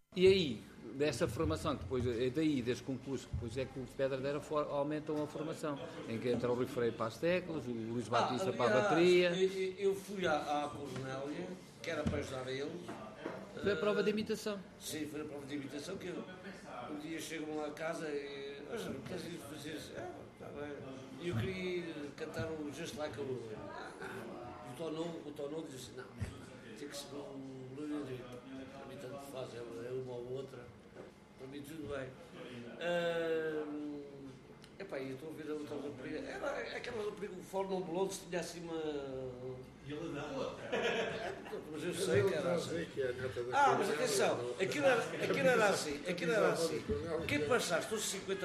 E aí, dessa formação, que depois, daí, desse concurso, depois é que o Pedra aumentam a formação, em que entra o Rui Freire para as teclas, o Luís Batista para a bateria. Eu fui à Cornélia, que era para ajudar a eles. Foi a prova de imitação. Sim, foi a prova de imitação, que um dia chegam lá a casa e... Mas não tens de fazer isso? Está bem. E eu queria cantar o Just Like o Tonou disse, não, tem que ser um Gloria Dick. Para mim tanto faz, é uma ou outra. Para mim tudo bem. Epá, eu estou a ver a outra rapariga. Era aquela rapariga, o Forno Blondes tinha assim uma... E ele dava. Mas eu sei que era assim. Mas atenção, aquilo era assim. Quem passaste os 50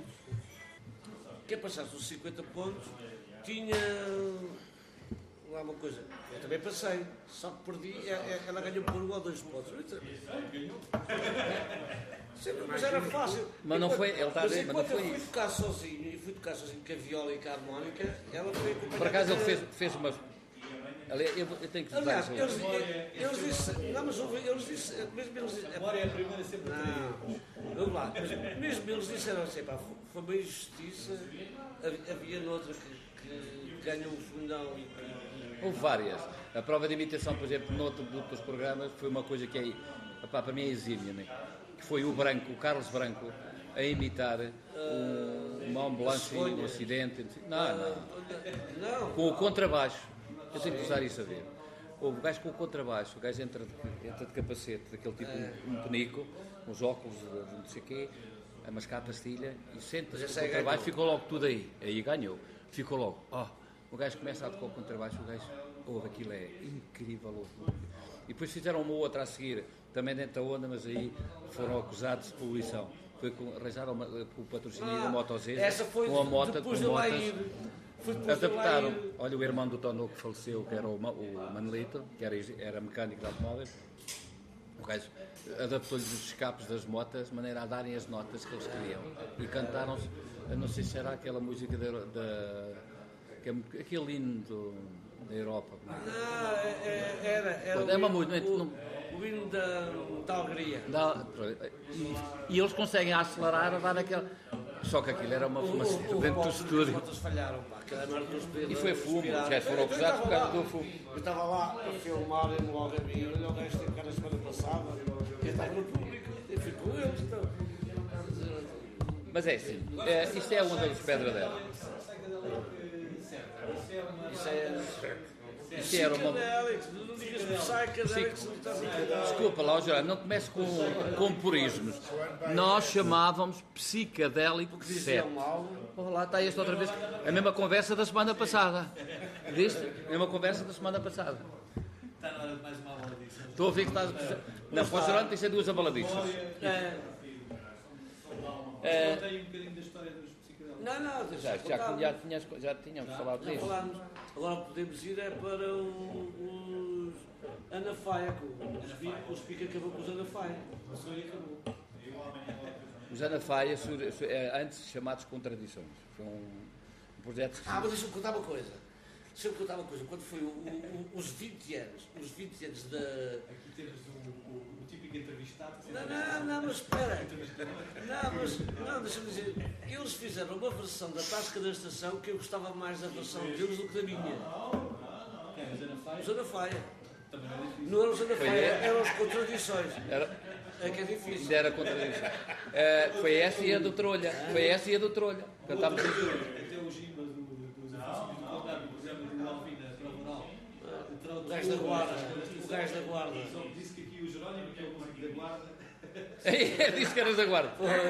pontos, tinha lá uma coisa. Eu também passei, só que perdi, ela ganhou por 1 ou 2 pontos. Ganhou. Sim, mas era fácil. Mas não foi, ele está a dizer, mas não foi eu fui tocar sozinho com a viola e com a harmónica, ela foi acompanhada. Por acaso ele fez uma... Eu tenho que dizer. Aliás, eles disseram, mesmo eles disseram. Agora é a primeira sempre. Não, vamos lá, mas mesmo eles disseram assim, pá, foi uma injustiça, havia noutra que ganhou o fundão e... Houve várias. A prova de imitação, por exemplo, noutro dos programas, foi uma coisa que para mim é exímia, né? Que foi o Carlos Branco, a imitar uma ambulância, um acidente. Não. Com o contrabaixo. Eu tenho que usar isso a ver. O gajo com o contrabaixo, o gajo entra de capacete, daquele tipo, um penico, uns óculos, não sei o quê, a mascar a pastilha, e senta-se com o contrabaixo, ficou logo tudo aí. Aí ganhou. Ficou logo. O gajo começa a tocar o contrabaixo, o gajo ouve, aquilo é incrível. E depois fizeram uma outra a seguir, também dentro da onda, mas aí foram acusados de poluição. Arranjaram o patrocínio da Motozesa, com a moto, com motas. Adaptaram, olha o irmão do Tono que faleceu, que era o Manelito, que era mecânico de automóveis. O gajo adaptou-lhes os escapes das motas de maneira a darem as notas que eles queriam. E cantaram-se, não sei se era aquela música aquele hino da Europa. Era é uma música. O hino da alegria. E eles conseguem acelerar a dar aquela. Só que aquilo era uma fumaceira dentro do estúdio. As falharam, pá. E foi fumo, já foram acusados por causa do fumo. Eu estava lá a filmar e logo a mim, olha o gajo teve cá na semana passada, eu estava no público, eu fui com eles, então. Mas é assim, isto é uma das pedras dela. Isso era uma... Não digas psychedelics, não estás a entender. Desculpa lá, Gerardo, não comece com purismos. Nós chamávamos psicadélico set. Lá está este outra vez. A mesma conversa da semana passada. Viste? A mesma conversa da semana passada. Está na hora de mais uma abaladiça. Estou a ver que estás... Não, para o Gerardo tem que ser 2 abaladiças. Não tem um bocadinho da história dos psicodélicos? Não, já tínhamos falado disso. Falámos. Agora podemos ir para os Ana Faia, os Pica acabou com os Ana Faia. O senhor acabou. Os Ana Faia, antes chamados Contradições. Foi um projeto que... Mas deixa-me contar uma coisa. Quando foi os 20 anos da... Aqui temos o típico entrevistado. Não, mas espera. Não, deixa-me dizer. Eles fizeram uma versão da Tasca da Estação que eu gostava mais da versão deles do que da minha. Quem? Os Ana Faia? Os Ana Faia. Também não é difícil. Não eram os Ana Faia, eram as Contradições. É que é difícil. Ainda era Contradições. Foi essa e a do Trolha. Cantámos em tudo. Até o Gimba dos Aflições do Condado, por exemplo, do Alvina Pravoral. O gajo da guarda. Só disse que aqui o Jerónimo, que é o músico da guarda. Disse que eras da guarda.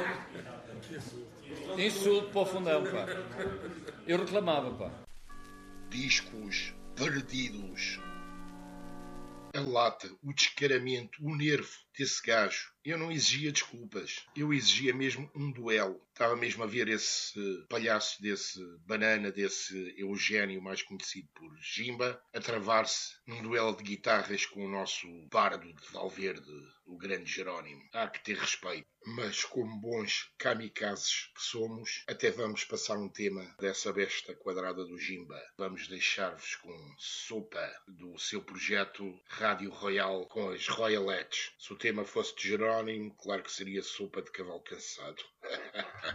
Insulto para o fundão, pá. Eu reclamava, pá. Discos perdidos. A lata, o descaramento, o nervo desse gajo. Eu não exigia desculpas. Eu exigia mesmo um duelo. Estava mesmo a ver esse palhaço, desse banana, desse Eugénio, mais conhecido por Gimba, a travar-se num duelo de guitarras com o nosso pardo de Valverde, o grande Jerónimo. Há que ter respeito. Mas como bons kamikazes que somos, até vamos passar um tema dessa besta quadrada do Gimba. Vamos deixar-vos com sopa do seu projeto Rádio Royal com as Royalettes. Se o tema fosse de Jerónimo, Jerónimo, claro que seria sopa de cavalo cansado.